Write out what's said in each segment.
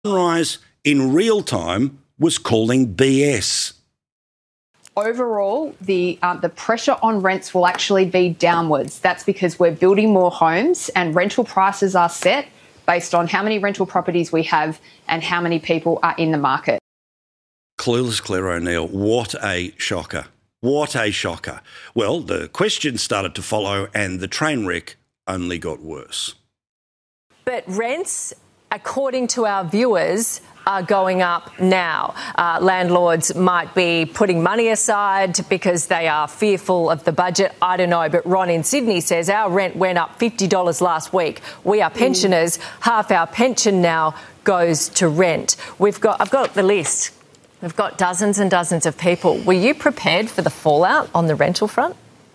Sunrise in real time was calling BS. Overall, the pressure on rents will actually be downwards. That's because we're building more homes and rental prices are set based on how many rental properties we have and how many people are in the market. Clueless Claire O'Neil, what a shocker. What a shocker. Well, the questions started to follow and the train wreck only got worse. But rents, according to our viewers, are going up now. Landlords might be putting money aside because they are fearful of the budget. I don't know, but Ron in Sydney says our rent went up $50 last week. We are pensioners. Half our pension now goes to rent. I've got the list. We've got dozens and dozens of people. Were you prepared for the fallout on the rental front?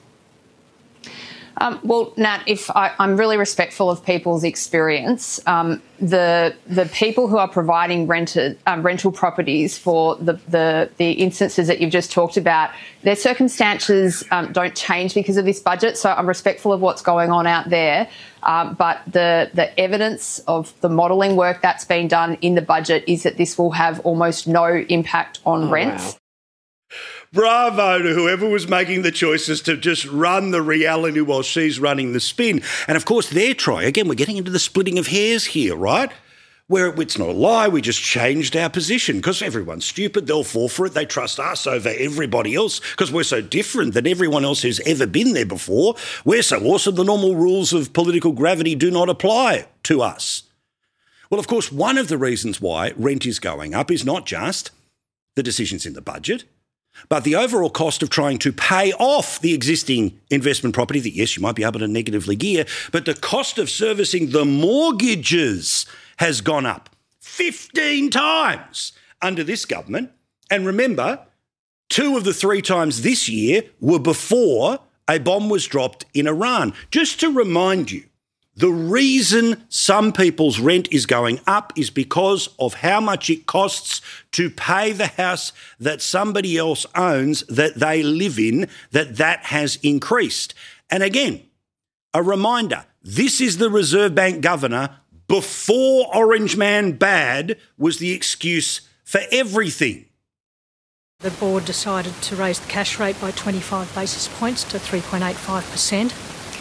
Well, Nat, I'm really respectful of people's experience. The people who are providing rental properties for the instances that you've just talked about, their circumstances don't change because of this budget. So I'm respectful of what's going on out there. But the evidence of the modelling work that's been done in the budget is that this will have almost no impact on rents. Wow. Bravo to whoever was making the choices to just run the reality while she's running the spin. And, of course, they're trying. Again, we're getting into the splitting of hairs here, right? Where it's not a lie, we just changed our position because everyone's stupid. They'll fall for it. They trust us over everybody else because we're so different than everyone else who's ever been there before. We're so awesome, the normal rules of political gravity do not apply to us. Well, of course, one of the reasons why rent is going up is not just the decisions in the budget, but the overall cost of trying to pay off the existing investment property that, yes, you might be able to negatively gear, but the cost of servicing the mortgages has gone up 15 times under this government. And remember, 2 of the 3 times this year were before a bomb was dropped in Iran. Just to remind you, the reason some people's rent is going up is because of how much it costs to pay the house that somebody else owns that they live in, that has increased. And again, a reminder, this is the Reserve Bank governor before Orange Man bad was the excuse for everything. The board decided to raise the cash rate by 25 basis points to 3.85%.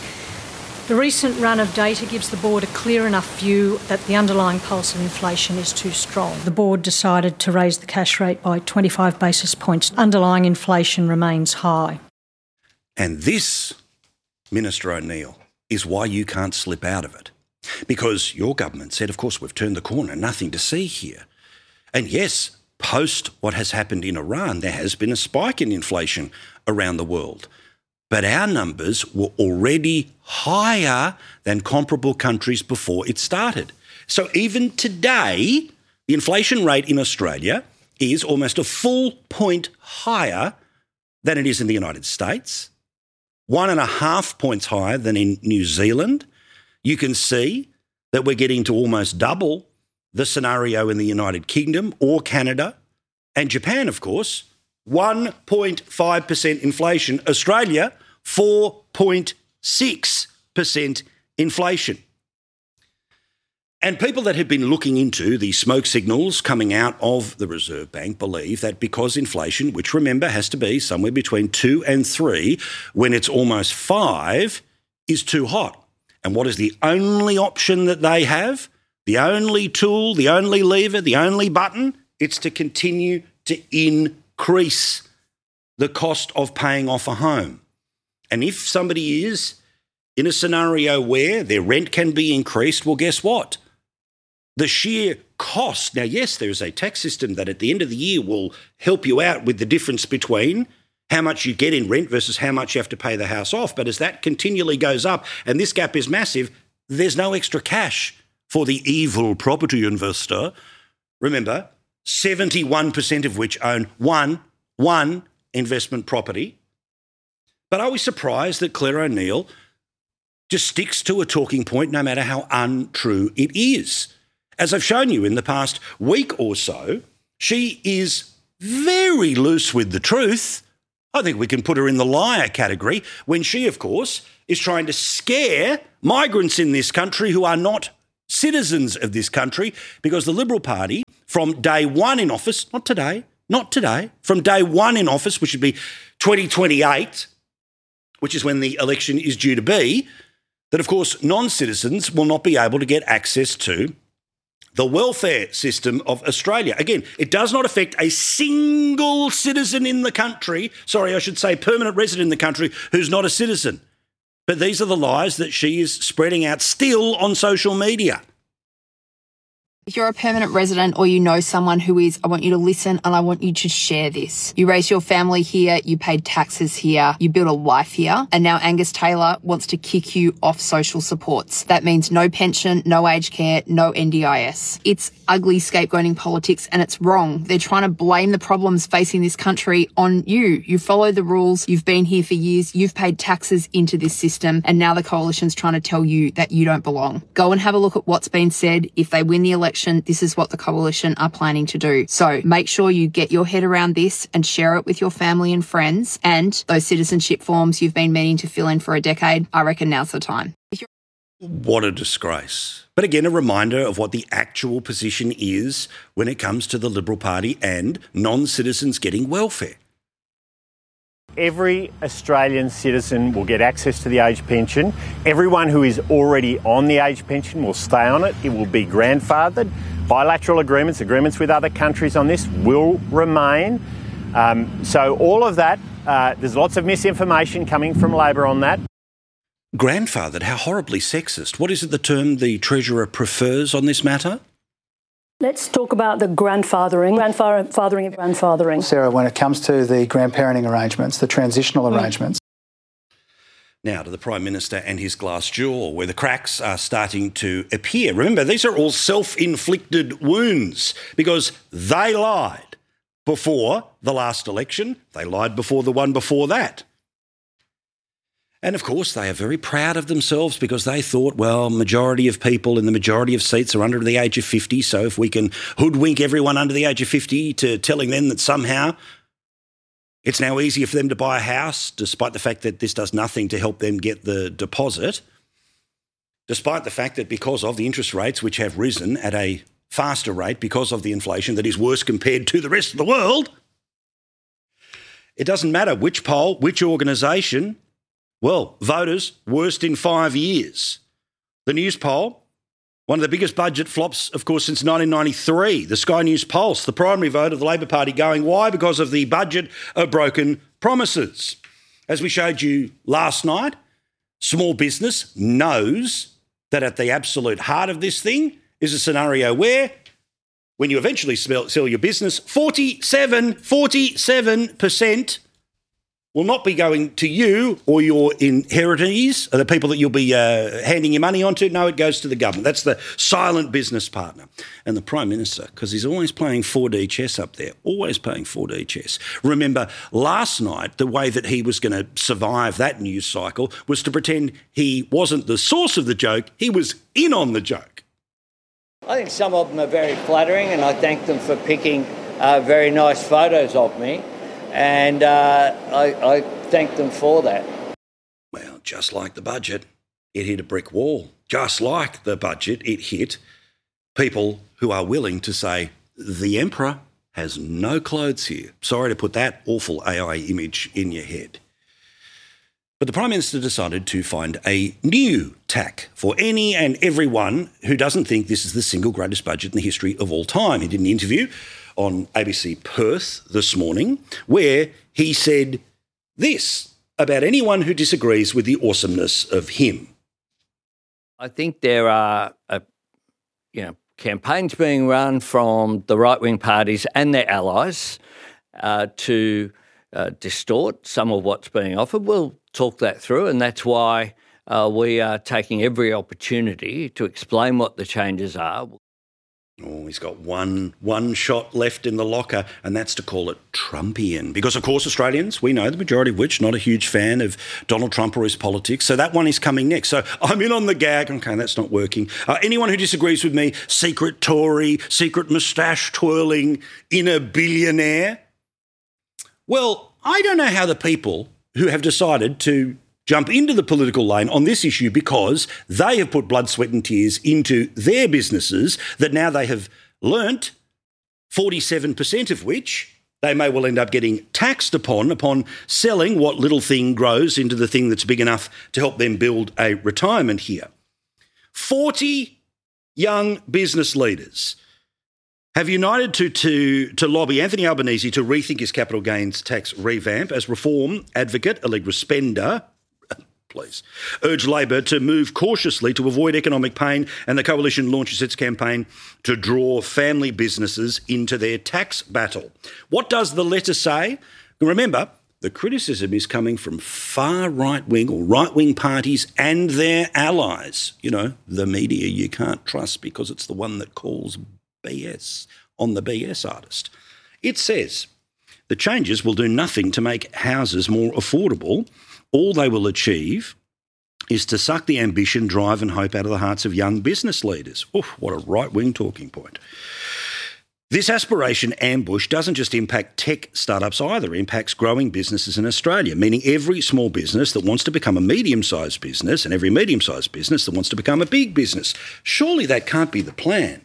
The recent run of data gives the board a clear enough view that the underlying pulse of inflation is too strong. The board decided to raise the cash rate by 25 basis points. Underlying inflation remains high. And this, Minister O'Neill, is why you can't slip out of it. Because your government said, of course, we've turned the corner, nothing to see here. And yes, post what has happened in Iran, there has been a spike in inflation around the world. But our numbers were already higher than comparable countries before it started. So even today, the inflation rate in Australia is almost a full point higher than it is in the United States, 1.5 points higher than in New Zealand. You can see that we're getting to almost double the scenario in the United Kingdom or Canada and Japan, of course. 1.5% inflation. Australia, 4.6% inflation. And people that have been looking into the smoke signals coming out of the Reserve Bank believe that because inflation, which remember has to be somewhere between 2 and 3, when it's almost 5, is too hot. And what is the only option that they have? The only tool, the only lever, the only button? It's to continue to increase the cost of paying off a home. And if somebody is in a scenario where their rent can be increased, well, guess what? The sheer cost. Now, yes, there is a tax system that at the end of the year will help you out with the difference between how much you get in rent versus how much you have to pay the house off. But as that continually goes up and this gap is massive, there's no extra cash for the evil property investor. Remember, 71% of which own one investment property. But are we surprised that Claire O'Neil just sticks to a talking point no matter how untrue it is? As I've shown you in the past week or so, she is very loose with the truth. I think we can put her in the liar category when she, of course, is trying to scare migrants in this country who are not citizens of this country, because the Liberal Party, from day one in office, not today, from day one in office, which would be 2028, which is when the election is due to be, that, of course, non-citizens will not be able to get access to the welfare system of Australia. Again, it does not affect a single citizen in the country, permanent resident in the country, who's not a citizen. But these are the lies that she is spreading out still on social media. If you're a permanent resident or you know someone who is, I want you to listen and I want you to share this. You raised your family here, you paid taxes here, you built a life here, and now Angus Taylor wants to kick you off social supports. That means no pension, no aged care, no NDIS. It's ugly scapegoating politics and it's wrong. They're trying to blame the problems facing this country on you. You follow the rules, you've been here for years, you've paid taxes into this system, and now the coalition's trying to tell you that you don't belong. Go and have a look at what's been said. If they win the election, this is what the coalition are planning to do. So make sure you get your head around this and share it with your family and friends. And those citizenship forms you've been meaning to fill in for a decade, I reckon now's the time. What a disgrace. But again, a reminder of what the actual position is when it comes to the Liberal Party and non-citizens getting welfare. Every Australian citizen will get access to the age pension. Everyone who is already on the age pension will stay on it. It will be grandfathered. Bilateral agreements with other countries on this will remain. So all of that, there's lots of misinformation coming from Labor on that. Grandfathered, how horribly sexist. What is it the term the Treasurer prefers on this matter? Let's talk about the grandfathering of grandfathering. Sarah, when it comes to the grandparenting arrangements, the transitional arrangements. Now to the Prime Minister and his glass jaw, where the cracks are starting to appear. Remember, these are all self-inflicted wounds because they lied before the last election. They lied before the one before that. And, of course, they are very proud of themselves because they thought, well, majority of people in the majority of seats are under the age of 50, so if we can hoodwink everyone under the age of 50 to telling them that somehow it's now easier for them to buy a house, despite the fact that this does nothing to help them get the deposit, despite the fact that because of the interest rates, which have risen at a faster rate because of the inflation that is worse compared to the rest of the world, it doesn't matter which poll, which organisation. Well, voters, worst in 5 years. The News poll, one of the biggest budget flops, of course, since 1993. The Sky News Pulse, the primary vote of the Labor Party going, why? Because of the budget of broken promises. As we showed you last night, small business knows that at the absolute heart of this thing is a scenario where, when you eventually sell your business, 47% will not be going to you or your inheritees, or the people that you'll be handing your money on to. No, it goes to the government. That's the silent business partner. And the Prime Minister, because he's always playing 4D chess up there, always playing 4D chess. Remember, last night, the way that he was going to survive that news cycle was to pretend he wasn't the source of the joke, he was in on the joke. I think some of them are very flattering, and I thank them for picking very nice photos of me. And I thank them for that. Well, just like the budget, it hit a brick wall. Just like the budget, it hit people who are willing to say, the Emperor has no clothes here. Sorry to put that awful AI image in your head. But the Prime Minister decided to find a new tack for any and everyone who doesn't think this is the single greatest budget in the history of all time. He did an interview on ABC Perth this morning, where he said this about anyone who disagrees with the awesomeness of him. I think there are, campaigns being run from the right-wing parties and their allies to distort some of what's being offered. We'll talk that through, and that's why we are taking every opportunity to explain what the changes are. Oh, he's got one shot left in the locker, and that's to call it Trumpian. Because, of course, Australians, we know, the majority of which, not a huge fan of Donald Trump or his politics. So that one is coming next. So I'm in on the gag. Okay, that's not working. Anyone who disagrees with me, secret Tory, secret moustache twirling inner billionaire. Well, I don't know how the people who have decided to jump into the political lane on this issue because they have put blood, sweat and tears into their businesses that now they have learnt 47% of which they may well end up getting taxed upon selling what little thing grows into the thing that's big enough to help them build a retirement here. 40 young business leaders have united to lobby Anthony Albanese to rethink his capital gains tax revamp as Reform advocate Allegra Spender urged Labor to move cautiously to avoid economic pain, and the coalition launches its campaign to draw family businesses into their tax battle. What does the letter say? Remember, the criticism is coming from far right-wing or right-wing parties and their allies. You know, the media you can't trust because it's the one that calls BS on the BS artist. It says the changes will do nothing to make houses more affordable. All they will achieve is to suck the ambition, drive and hope out of the hearts of young business leaders. Oof, what a right-wing talking point. This aspiration ambush doesn't just impact tech startups either, it impacts growing businesses in Australia, meaning every small business that wants to become a medium-sized business and every medium-sized business that wants to become a big business. Surely that can't be the plan.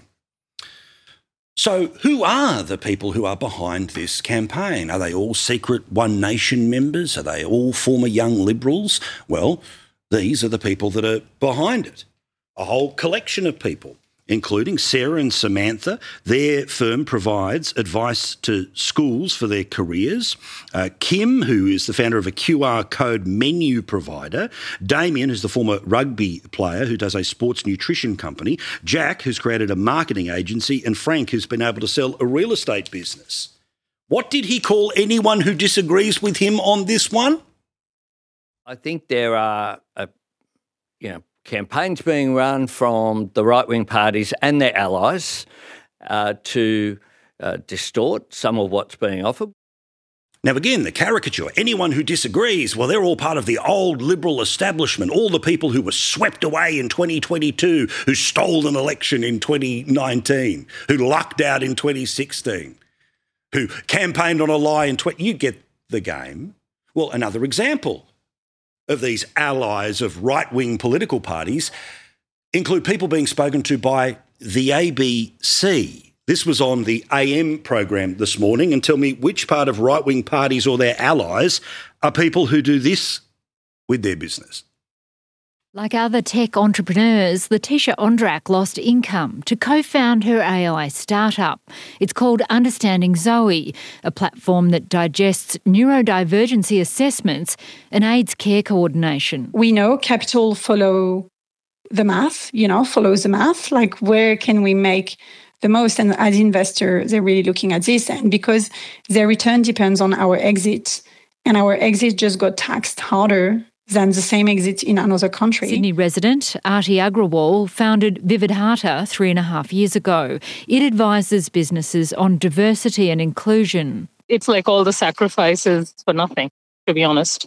So who are the people who are behind this campaign? Are they all secret One Nation members? Are they all former young Liberals? Well, these are the people that are behind it. A whole collection of people, including Sarah and Samantha. Their firm provides advice to schools for their careers. Kim, who is the founder of a QR code menu provider. Damien, who's the former rugby player who does a sports nutrition company. Jack, who's created a marketing agency. And Frank, who's been able to sell a real estate business. What did he call anyone who disagrees with him on this one? I think there are, campaigns being run from the right-wing parties and their allies to distort some of what's being offered. Now, again, the caricature, anyone who disagrees, well, they're all part of the old Liberal establishment, all the people who were swept away in 2022, who stole an election in 2019, who lucked out in 2016, who campaigned on a lie in You get the game. Well, another example of these allies of right-wing political parties include people being spoken to by the ABC. This was on the AM program this morning, and tell me which part of right-wing parties or their allies are people who do this with their business. Like other tech entrepreneurs, Letitia Ondrak lost income to co-found her AI startup. It's called Understanding Zoe, a platform that digests neurodivergency assessments and aids care coordination. We know capital follows the math. Like where can we make the most? And as investors, they're really looking at this. And because their return depends on our exit, and our exit just got taxed harder than the same exit in another country. Sydney resident Arti Agrawal founded Vividhata 3.5 years ago. It advises businesses on diversity and inclusion. It's like all the sacrifices for nothing, to be honest.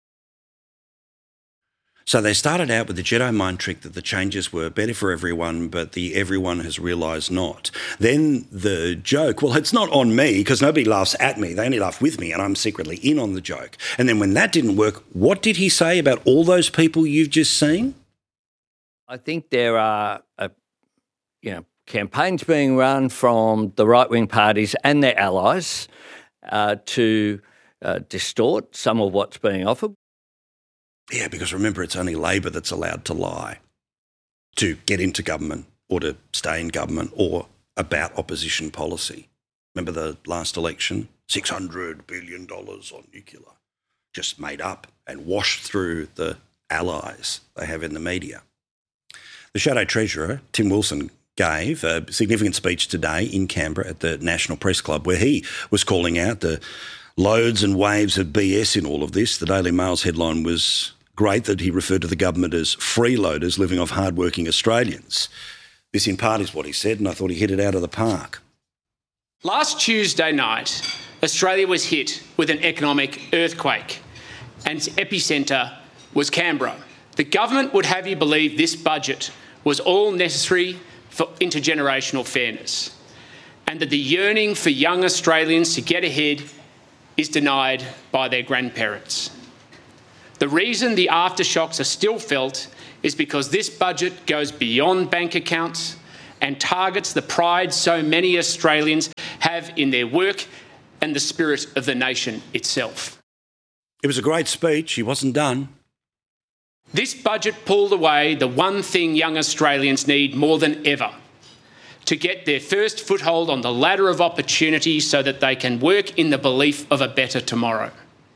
So they started out with the Jedi mind trick that the changes were better for everyone, but the everyone has realised not. Then the joke, well, it's not on me because nobody laughs at me. They only laugh with me and I'm secretly in on the joke. And then when that didn't work, what did he say about all those people you've just seen? I think there are, campaigns being run from the right-wing parties and their allies to distort some of what's being offered. Yeah, because remember, it's only Labor that's allowed to lie to get into government or to stay in government or about opposition policy. Remember the last election? $600 billion on nuclear. Just made up and washed through the allies they have in the media. The Shadow Treasurer, Tim Wilson, gave a significant speech today in Canberra at the National Press Club where he was calling out the loads and waves of BS in all of this. The Daily Mail's headline was great that he referred to the government as freeloaders living off hard-working Australians. This in part is what he said, and I thought he hit it out of the park. Last Tuesday night, Australia was hit with an economic earthquake, and its epicentre was Canberra. The government would have you believe this budget was all necessary for intergenerational fairness, and that the yearning for young Australians to get ahead is denied by their grandparents. The reason the aftershocks are still felt is because this budget goes beyond bank accounts and targets the pride so many Australians have in their work and the spirit of the nation itself. It was a great speech. He wasn't done. This budget pulled away the one thing young Australians need more than ever: to get their first foothold on the ladder of opportunity so that they can work in the belief of a better tomorrow.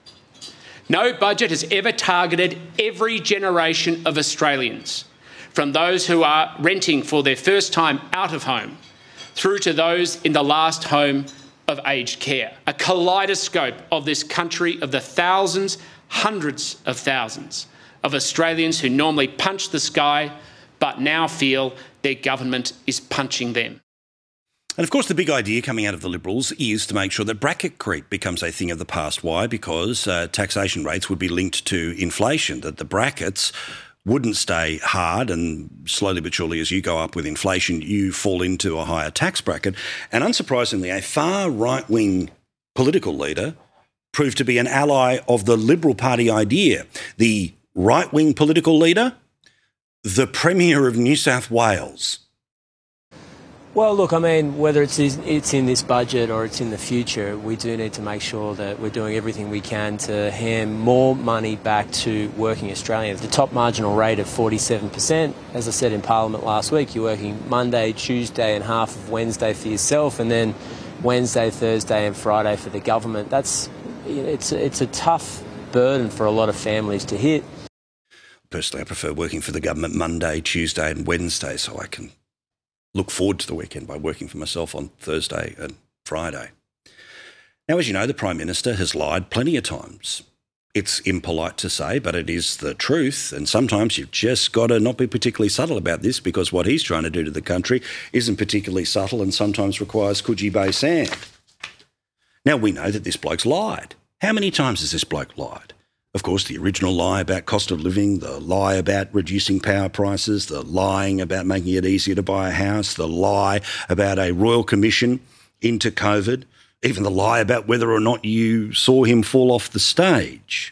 No budget has ever targeted every generation of Australians, from those who are renting for their first time out of home through to those in the last home of aged care. A kaleidoscope of this country of the thousands, hundreds of thousands of Australians who normally punch the sky but now feel their government is punching them. And of course, the big idea coming out of the Liberals is to make sure that bracket creep becomes a thing of the past. Why? Because taxation rates would be linked to inflation, that the brackets wouldn't stay hard, and slowly but surely as you go up with inflation, you fall into a higher tax bracket. And unsurprisingly, a far right-wing political leader proved to be an ally of the Liberal Party idea. The right-wing political leader, the Premier of New South Wales. Well, look, I mean, whether it's in this budget or it's in the future, we do need to make sure that we're doing everything we can to hand more money back to working Australians. The top marginal rate of 47%, as I said in Parliament last week, you're working Monday, Tuesday and half of Wednesday for yourself, and then Wednesday, Thursday and Friday for the government. It's a tough burden for a lot of families to hit. Personally, I prefer working for the government Monday, Tuesday and Wednesday so I can look forward to the weekend by working for myself on Thursday and Friday. Now, as you know, the Prime Minister has lied plenty of times. It's impolite to say, but it is the truth, and sometimes you've just got to not be particularly subtle about this because what he's trying to do to the country isn't particularly subtle and sometimes requires Coogee Bay sand. Now, we know that this bloke's lied. How many times has this bloke lied? Of course, the original lie about cost of living, the lie about reducing power prices, the lying about making it easier to buy a house, the lie about a royal commission into COVID, even the lie about whether or not you saw him fall off the stage.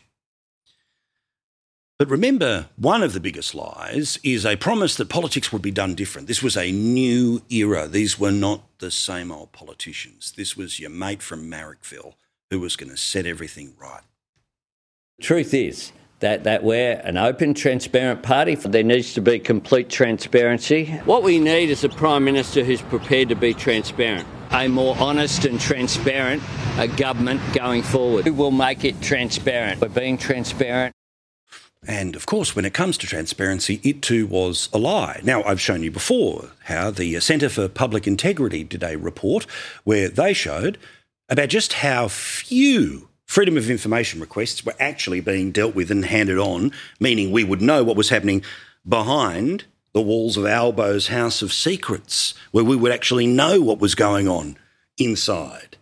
But remember, one of the biggest lies is a promise that politics would be done different. This was a new era. These were not the same old politicians. This was your mate from Marrickville who was going to set everything right. The truth is that we're an open, transparent party. There needs to be complete transparency. What we need is a Prime Minister who's prepared to be transparent, a more honest and transparent government going forward. We will make it transparent. We're being transparent. And of course, when it comes to transparency, it too was a lie. Now, I've shown you before how the Centre for Public Integrity did a report where they showed about just how few freedom of information requests were actually being dealt with and handed on, meaning we would know what was happening behind the walls of Albo's House of Secrets, where we would actually know what was going on inside.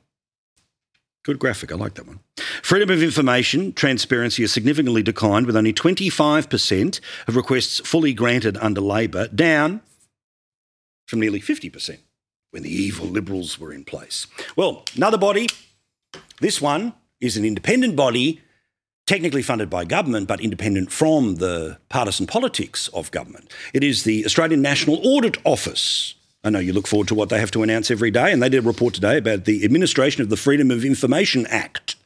Good graphic, I like that one. Freedom of information transparency has significantly declined, with only 25% of requests fully granted under Labor, down from nearly 50% when the evil Liberals were in place. Well, another body, this one is an independent body, technically funded by government, but independent from the partisan politics of government. It is the Australian National Audit Office. I know you look forward to what they have to announce every day, and they did a report today about the administration of the Freedom of Information Act.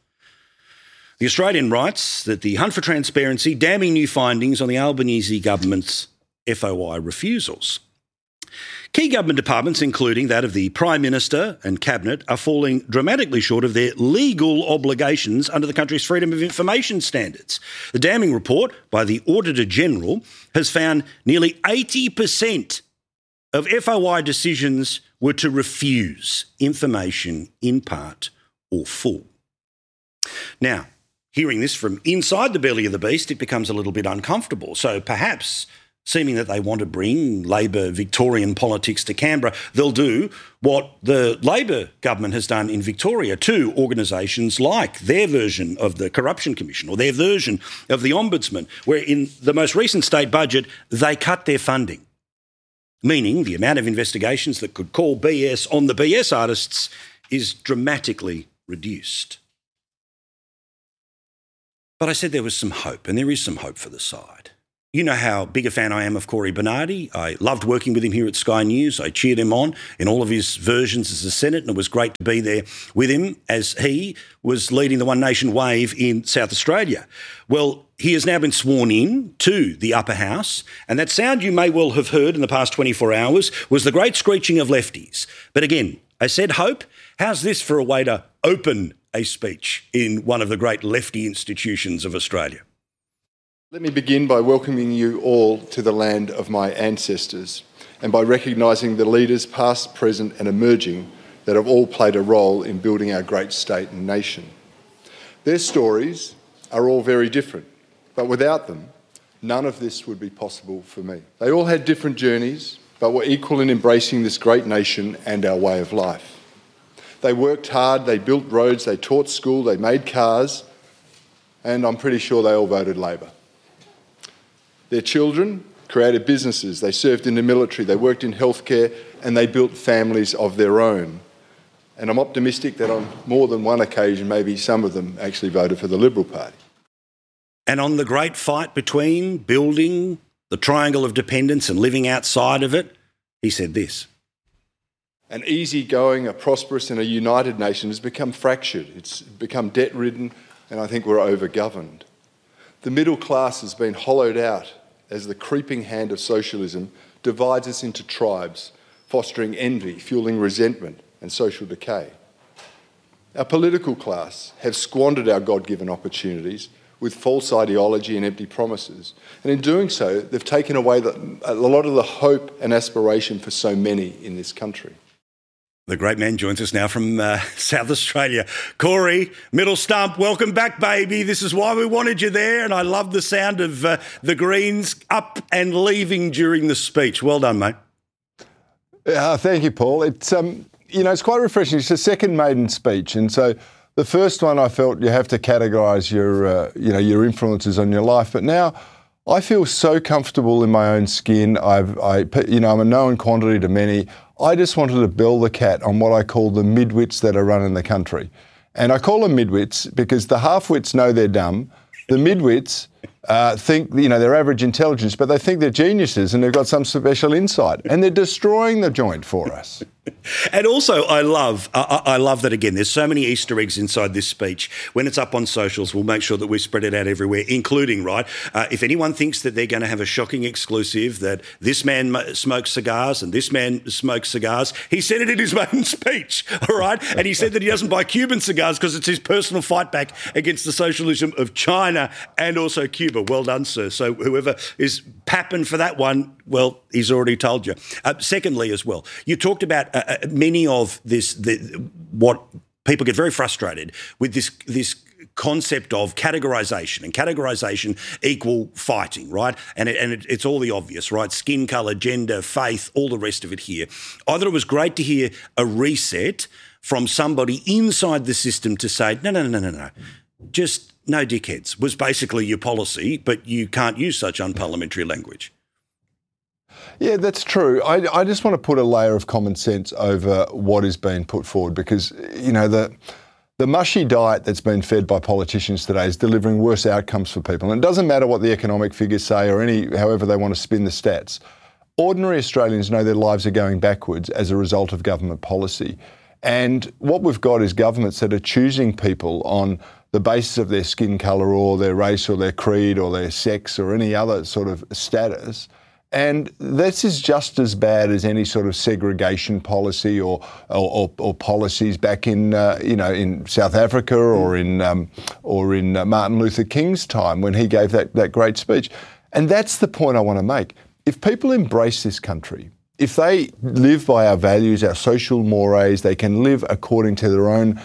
The Australian writes that the hunt for transparency, damning new findings on the Albanese government's FOI refusals. Key government departments, including that of the Prime Minister and Cabinet, are falling dramatically short of their legal obligations under the country's freedom of information standards. The damning report by the Auditor-General has found nearly 80% of FOI decisions were to refuse information in part or full. Now, hearing this from inside the belly of the beast, it becomes a little bit uncomfortable. So perhaps, seeming that they want to bring Labor Victorian politics to Canberra, they'll do what the Labor government has done in Victoria to organisations like their version of the Corruption Commission or their version of the Ombudsman, where in the most recent state budget, they cut their funding, meaning the amount of investigations that could call BS on the BS artists is dramatically reduced. But I said there was some hope, and there is some hope for the side. You know how big a fan I am of Corey Bernardi. I loved working with him here at Sky News. I cheered him on in all of his versions as a Senate, and it was great to be there with him as he was leading the One Nation wave in South Australia. Well, he has now been sworn in to the upper house, and that sound you may well have heard in the past 24 hours was the great screeching of lefties. But again, I said hope. How's this for a way to open a speech in one of the great lefty institutions of Australia? Let me begin by welcoming you all to the land of my ancestors and by recognising the leaders past, present and emerging that have all played a role in building our great state and nation. Their stories are all very different, but without them, none of this would be possible for me. They all had different journeys, but were equal in embracing this great nation and our way of life. They worked hard, they built roads, they taught school, they made cars, and I'm pretty sure they all voted Labor. Their children created businesses, they served in the military, they worked in healthcare, and they built families of their own. And I'm optimistic that on more than one occasion, maybe some of them actually voted for the Liberal Party. And on the great fight between building the triangle of dependence and living outside of it, he said this. An easygoing, a prosperous and a united nation has become fractured. It's become debt-ridden, and I think we're over-governed. The middle class has been hollowed out as the creeping hand of socialism divides us into tribes, fostering envy, fueling resentment and social decay. Our political class have squandered our God-given opportunities with false ideology and empty promises. And in doing so, they've taken away a lot of the hope and aspiration for so many in this country. The great man joins us now from South Australia. Corey, middle stump, welcome back, baby. This is why we wanted you there, and I love the sound of the Greens up and leaving during the speech. Well done, mate. Thank you, Paul. It's it's quite refreshing. It's a second maiden speech, and so the first one I felt you have to categorise your influences on your life, but now I feel so comfortable in my own skin. I'm a known quantity to many. I just wanted to bill the cat on what I call the midwits that are running the country. And I call them midwits because the half-wits know they're dumb. The midwits think, their average intelligence, but they think they're geniuses and they've got some special insight. And they're destroying the joint for us. And also, I love that, again, there's so many Easter eggs inside this speech. When it's up on socials, we'll make sure that we spread it out everywhere, including, if anyone thinks that they're going to have a shocking exclusive that this man smokes cigars and this man smokes cigars, he said it in his main speech, all right? And he said that he doesn't buy Cuban cigars because it's his personal fight back against the socialism of China and also Cuba. Well done, sir. So whoever is papping for that one, well, he's already told you. Secondly, as well, you talked about many of what people get very frustrated with this concept of categorisation, and categorisation equal fighting, right? And it's all the obvious, right? Skin colour, gender, faith, all the rest of it here. I thought it was great to hear a reset from somebody inside the system to say, no. Just no dickheads was basically your policy, but you can't use such unparliamentary language. Yeah, that's true. I just want to put a layer of common sense over what is being put forward because, the mushy diet that's been fed by politicians today is delivering worse outcomes for people. And it doesn't matter what the economic figures say or however they want to spin the stats. Ordinary Australians know their lives are going backwards as a result of government policy. And what we've got is governments that are choosing people on the basis of their skin colour or their race or their creed or their sex or any other sort of status. And this is just as bad as any sort of segregation policy or policies back in in South Africa or in Martin Luther King's time when he gave that great speech. And that's the point I want to make. If people embrace this country, if they live by our values, our social mores, they can live according to their own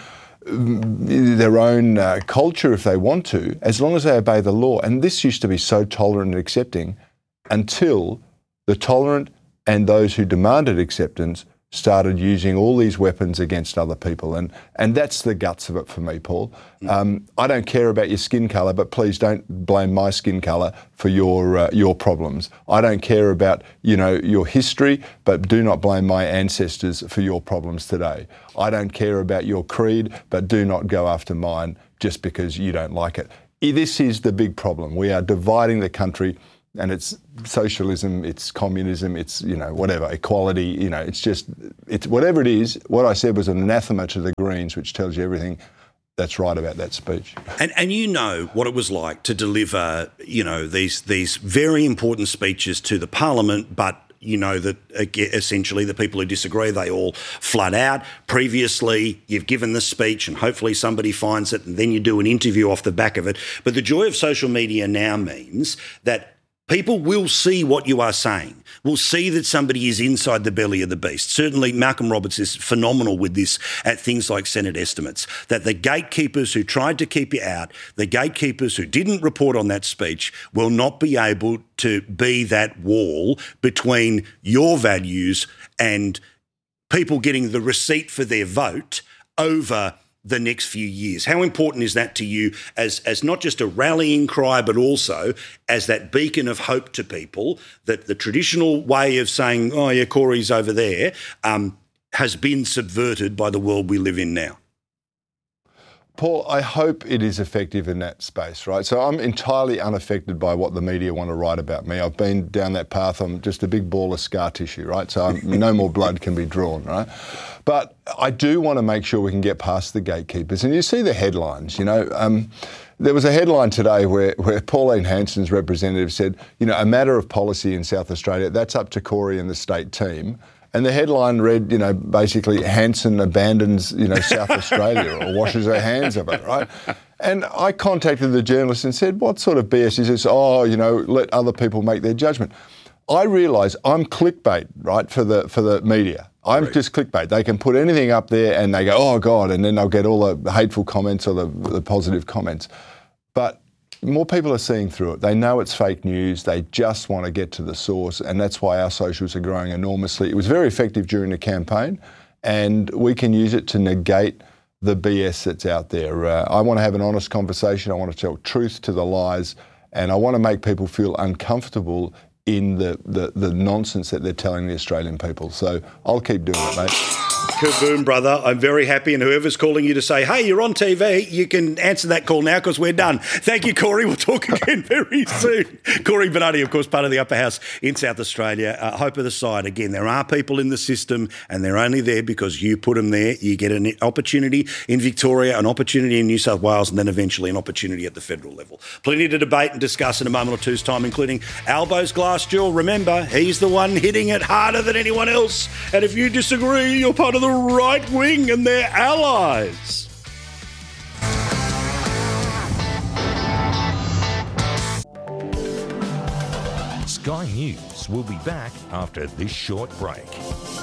culture if they want to, as long as they obey the law. And this used to be so tolerant and accepting until the tolerant and those who demanded acceptance started using all these weapons against other people. And that's the guts of it for me, Paul. I don't care about your skin colour, but please don't blame my skin colour for your problems. I don't care about, your history, but do not blame my ancestors for your problems today. I don't care about your creed, but do not go after mine just because you don't like it. This is the big problem. We are dividing the country, and it's socialism, it's communism, it's, whatever, equality, it's whatever it is. What I said was an anathema to the Greens, which tells you everything that's right about that speech. And you know what it was like to deliver, these very important speeches to the Parliament, but you know that essentially the people who disagree, they all flood out. Previously, you've given the speech and hopefully somebody finds it and then you do an interview off the back of it. But the joy of social media now means that people will see what you are saying, will see that somebody is inside the belly of the beast. Certainly Malcolm Roberts is phenomenal with this at things like Senate estimates, that the gatekeepers who tried to keep you out, the gatekeepers who didn't report on that speech will not be able to be that wall between your values and people getting the receipt for their vote over the next few years. How important is that to you as not just a rallying cry, but also as that beacon of hope to people that the traditional way of saying, oh, yeah, Corey's over there, has been subverted by the world we live in now? Paul, I hope it is effective in that space, right? So I'm entirely unaffected by what the media want to write about me. I've been down that path. I'm just a big ball of scar tissue, right? So no more blood can be drawn, right? But I do want to make sure we can get past the gatekeepers. And you see the headlines, there was a headline today where Pauline Hanson's representative said, a matter of policy in South Australia, that's up to Corey and the state team. And the headline read, basically Hanson abandons, South Australia or washes her hands of it, right? And I contacted the journalist and said, what sort of BS is this? Oh, let other people make their judgment. I realise I'm clickbait, right, for the media. I'm just clickbait. They can put anything up there and they go, oh, God, and then they'll get all the hateful comments or the positive comments. But more people are seeing through it. They know it's fake news. They just want to get to the source, and that's why our socials are growing enormously. It was very effective during the campaign, and we can use it to negate the BS that's out there. I want to have an honest conversation. I want to tell truth to the lies, and I want to make people feel uncomfortable in the nonsense that they're telling the Australian people. So I'll keep doing it, mate. Kaboom, brother. I'm very happy. And whoever's calling you to say, hey, you're on TV, you can answer that call now because we're done. Thank you, Corey. We'll talk again very soon. Corey Bernardi, of course, part of the Upper House in South Australia. Hope of the side. Again, there are people in the system and they're only there because you put them there. You get an opportunity in Victoria, an opportunity in New South Wales, and then eventually an opportunity at the federal level. Plenty to debate and discuss in a moment or two's time, including Albo's glass jewel. Remember, he's the one hitting it harder than anyone else. And if you disagree, you're part of the right wing and their allies. Sky News will be back after this short break.